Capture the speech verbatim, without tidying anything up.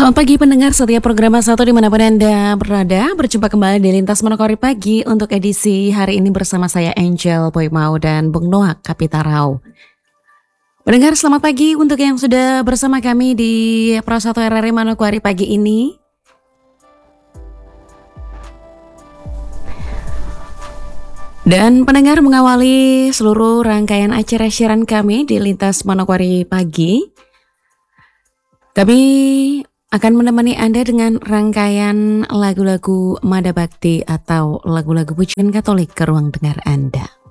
Selamat pagi pendengar setiap program satu dimanapun Anda berada. Berjumpa kembali di Lintas Manokwari Pagi untuk edisi hari ini bersama saya Angel Boymau dan Bung Noah Kapitarau. Pendengar selamat pagi untuk yang sudah bersama kami di Pro satu R R I Manokwari pagi ini. Dan pendengar mengawali seluruh rangkaian acara siaran kami di Lintas Manokwari Pagi. Kami akan menemani Anda dengan rangkaian lagu-lagu Mada Bakti atau lagu-lagu pujian Katolik ke ruang dengar Anda.